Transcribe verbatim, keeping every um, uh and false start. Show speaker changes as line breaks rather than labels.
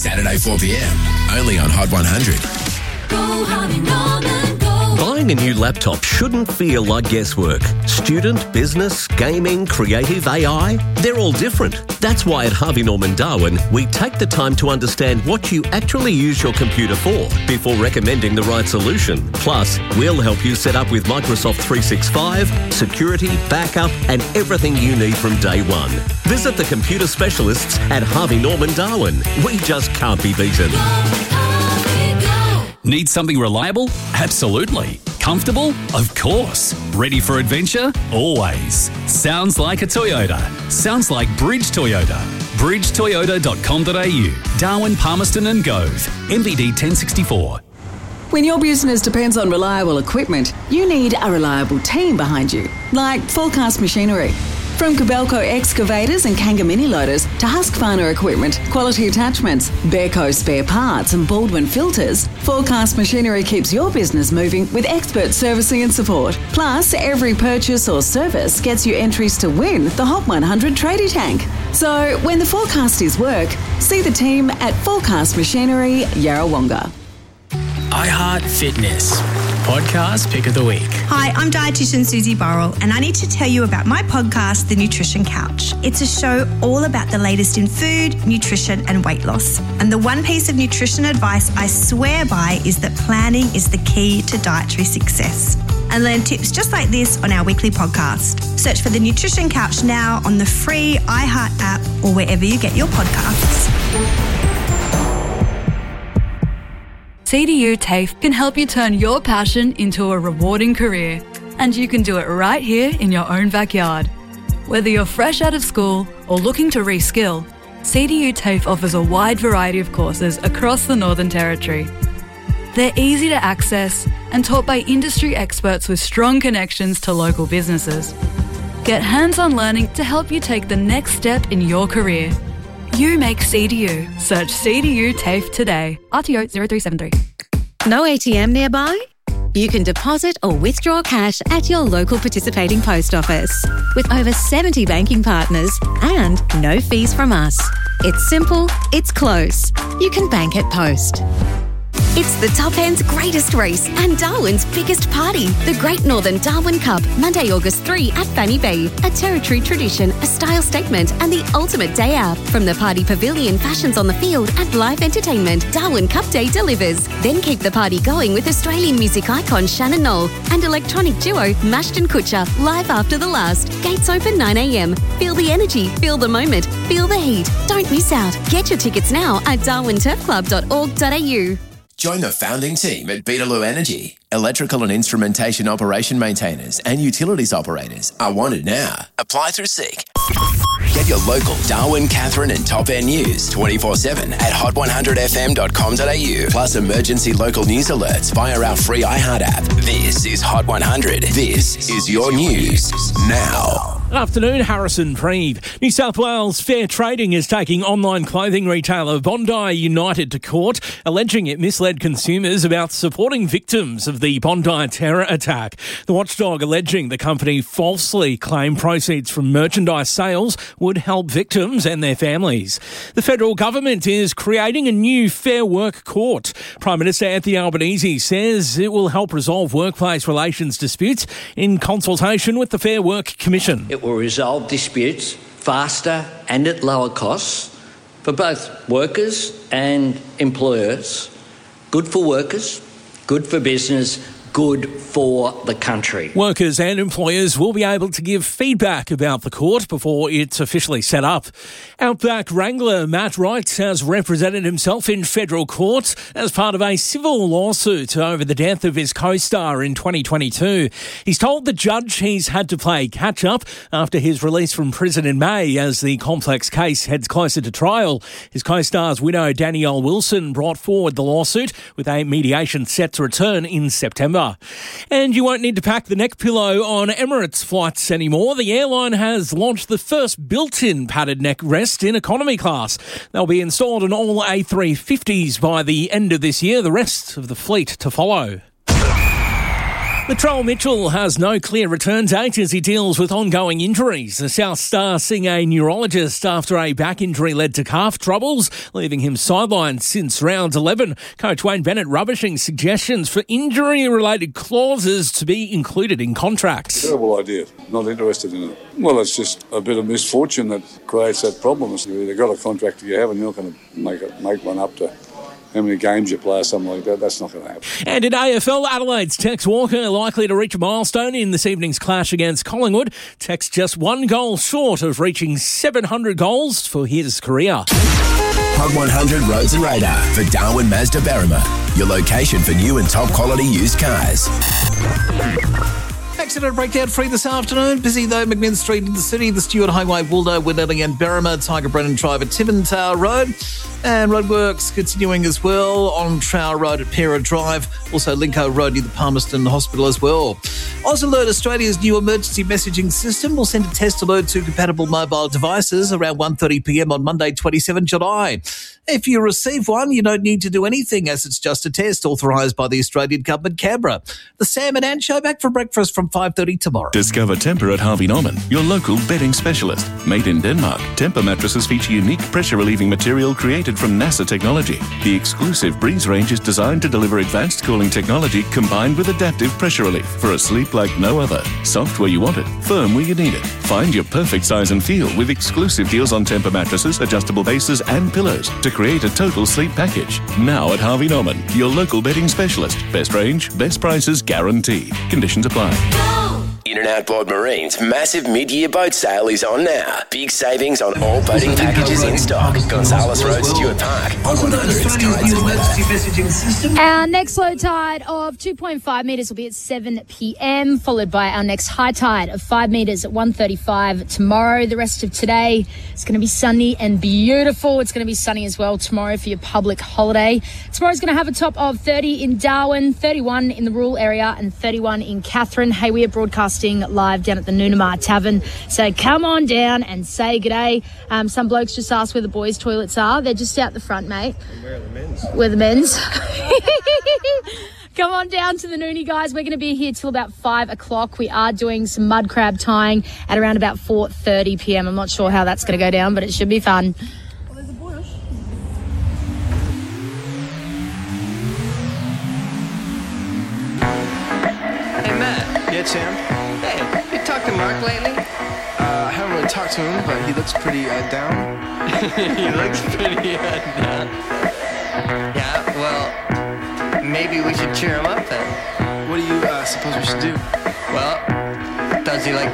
Saturday four p.m, only on Hot one hundred.
Go, Harvey Norman, go.
Buying a new laptop shouldn't feel like guesswork. Student, business, gaming, creative, A I, they're all different. That's why at Harvey Norman Darwin, we take the time to understand what you actually use your computer for before recommending the right solution. Plus, we'll help you set up with Microsoft three sixty-five, security, backup, and everything you need from day one. Visit the computer specialists at Harvey Norman Darwin. We just can't be beaten.
Go, Harvey, go.
Need something reliable? Absolutely. Comfortable? Of course. Ready for adventure? Always. Sounds like a Toyota. Sounds like Bridge Toyota. bridge toyota dot com dot a u. Darwin, Palmerston and Gove. M V D ten sixty-four.
When your business depends on reliable equipment, you need a reliable team behind you, like Forecast Machinery. From Kobelco excavators and Kanga mini loaders to Husqvarna equipment, quality attachments, Bearco spare parts and Baldwin filters, Forecast Machinery keeps your business moving with expert servicing and support. Plus, every purchase or service gets you entries to win the Hot one hundred Tradie Tank. So, when the forecast is work, see the team at Forecast Machinery, Yarrawonga.
iHeart Fitness, podcast pick of the week.
Hi, I'm dietitian Susie Burrell, and I need to tell you about my podcast, The Nutrition Couch. It's a show all about the latest in food, nutrition, and weight loss. And the one piece of nutrition advice I swear by is that planning is the key to dietary success. And learn tips just like this on our weekly podcast. Search for The Nutrition Couch now on the free iHeart app or wherever you get your podcasts.
C D U TAFE can help you turn your passion into a rewarding career, and you can do it right here in your own backyard. Whether you're fresh out of school or looking to reskill, C D U TAFE offers a wide variety of courses across the Northern Territory. They're easy to access and taught by industry experts with strong connections to local businesses. Get hands-on learning to help you take the next step in your career. You make C D U. Search C D U TAFE today. R T O zero three seven three.
No A T M nearby? You can deposit or withdraw cash at your local participating post office with over seventy banking partners and no fees from us. It's simple, it's close. You can bank at Post.
It's the top end's greatest race and Darwin's biggest party. The Great Northern Darwin Cup, Monday, August third at Fanny Bay. A territory tradition, a style statement and the ultimate day out. From the party pavilion, fashions on the field and live entertainment, Darwin Cup Day delivers. Then keep the party going with Australian music icon Shannon Knoll and electronic duo Mashton Kutcher live after the last. Gates open nine a.m. Feel the energy, feel the moment, feel the heat. Don't miss out. Get your tickets now at darwin turf club dot org dot a u.
Join the founding team at Beetaloo Energy. Electrical and instrumentation operation maintainers and utilities operators are wanted now. Apply through Seek. Get your local Darwin, Catherine and Top End news twenty-four seven at hot one hundred f m dot com dot a u. Plus emergency local news alerts via our free iHeart app. This is Hot one hundred. This is your news now.
Good afternoon, Harrison Preeve. New South Wales Fair Trading is taking online clothing retailer Bondi United to court, alleging it misled consumers about supporting victims of the Bondi terror attack. The watchdog alleging the company falsely claimed proceeds from merchandise sales would help victims and their families. The federal government is creating a new Fair Work Court. Prime Minister Anthony Albanese says it will help resolve workplace relations disputes in consultation with the Fair Work Commission.
It will resolve disputes faster and at lower costs for both workers and employers. Good for workers, good for business, good for the country.
Workers and employers will be able to give feedback about the court before it's officially set up. Outback Wrangler Matt Wright has represented himself in federal court as part of a civil lawsuit over the death of his co-star in twenty twenty-two. He's told the judge he's had to play catch-up after his release from prison in May as the complex case heads closer to trial. His co-star's widow Danielle Wilson brought forward the lawsuit with a mediation set to return in September. And you won't need to pack the neck pillow on Emirates flights anymore. The airline has launched the first built-in padded neck rest in economy class. They'll be installed on all A three fifties by the end of this year, the rest of the fleet to follow. Latrell Mitchell has no clear return date as he deals with ongoing injuries. The South Star seeing a neurologist after a back injury led to calf troubles, leaving him sidelined since round eleven. Coach Wayne Bennett rubbishing suggestions for injury-related clauses to be included in contracts.
Terrible idea. Not interested in it. Well, it's just a bit of misfortune that creates that problem. You've either got a contract that you have and you're not going to make it, make one up to how many games you play or something like that. That's not going to happen.
And in A F L, Adelaide's Tex Walker likely to reach a milestone in this evening's clash against Collingwood. Tex just one goal short of reaching seven hundred goals for his career.
Hot one hundred Roads and Radar for Darwin Mazda Berrima, your location for new and top quality used cars.
Accident breakdown free this afternoon. Busy though, McMinn Street in the city, the Stewart Highway, Waldo, Winnelly and Berrima, Tiger Brennan Drive at Timmins Road. And roadworks continuing as well on Trower Road at Pera Drive. Also Linko Road near the Palmerston Hospital as well. AusAlert, Australia's new emergency messaging system, will send a test alert to compatible mobile devices around one thirty p m on Monday, twenty-seventh of July. If you receive one, you don't need to do anything as it's just a test authorised by the Australian Government, Canberra. The Sam and Ann Show back for breakfast from five thirty tomorrow.
Discover Tempur at Harvey Norman, your local bedding specialist. Made in Denmark, Tempur mattresses feature unique pressure-relieving material created from NASA technology. The exclusive Breeze range is designed to deliver advanced cooling technology combined with adaptive pressure relief for a sleep like no other. Soft where you want it, firm where you need it. Find your perfect size and feel with exclusive deals on Tempur mattresses, adjustable bases and pillows to create a total sleep package. Now at Harvey Norman, your local bedding specialist. Best range, best prices guaranteed. Conditions apply.
In and Outboard Marine's massive mid-year boat sale is on now. Big savings on all boating packages in stock. Gonzales Road, Stewart Park. On one hundred's Tides and Weather.
Our next low tide of two point five metres will be at seven p m, followed by our next high tide of five metres at one thirty-five tomorrow. The rest of today is going to be sunny and beautiful. It's going to be sunny as well tomorrow for your public holiday. Tomorrow's going to have a top of thirty in Darwin, thirty-one in the rural area and thirty-one in Katherine. Hey, we are broadcasting live down at the Noonamar Tavern. So come on down and say g'day. Um, some blokes just asked where the boys' toilets are. They're just out the front, mate.
And where are the men's?
Where the men's? Come on down to the Noonie, guys. We're going to be here till about five o'clock. We are doing some mud crab tying at around about four thirty p m. I'm not sure how that's going to go down, but it should be fun.
Well, there's a bush.
Hey, Matt.
Yeah, Sam?
Hey, you talked to Mark lately?
Uh, I haven't really talked to him, but he looks pretty uh, down.
He looks pretty uh, down. Yeah, well, maybe we should cheer him up then.
What do you uh, suppose we should do?
Well, does he like